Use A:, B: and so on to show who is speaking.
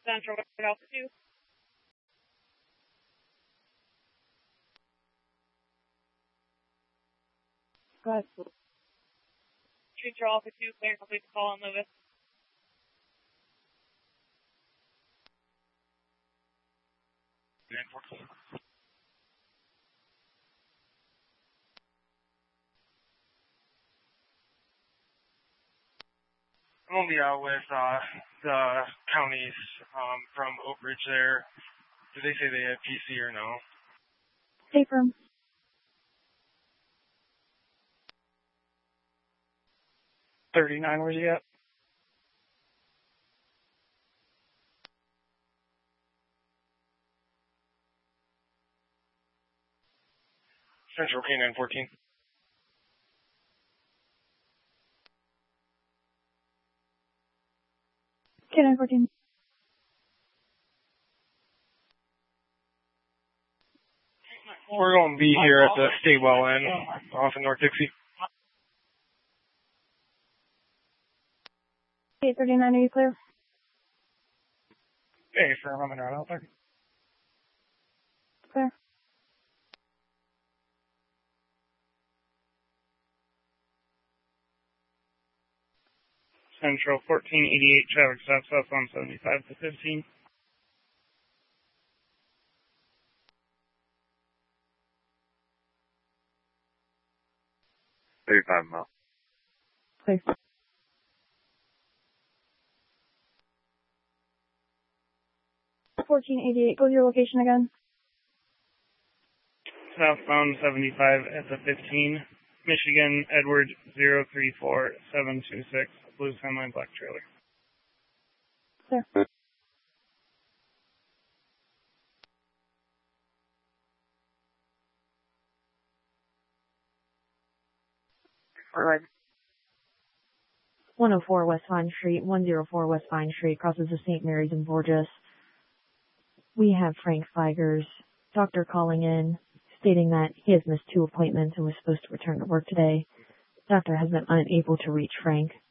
A: Central Alpha 2.
B: Go ahead.
A: Central Alpha 2, clear and complete the call on Lewis.
C: I'm going to be out with the counties from Oak Ridge there. Did they say they had PC or no?
B: Hey, firm.
C: $39, where's he at? Central K9 14.
B: K9 14.
C: We're going to be here at the Stawell Inn off in North Dixie.
B: Hey, 39, are you clear?
C: Hey, firm, I'm in right out there.
B: Clear.
C: Central 1488, traffic stop south on 75 to 15.
D: $35.
B: Clear. 1488, go to your location again.
C: Southbound 75 at the 15. Michigan, Edward 034726, blue semi black trailer.
B: Clear.
D: All right.
E: 104 West Vine Street, 104 West Vine Street, crosses the St. Mary's in Borges. We have Frank Figers, doctor calling in, stating that he has missed 2 appointments and was supposed to return to work today. Doctor has been unable to reach Frank.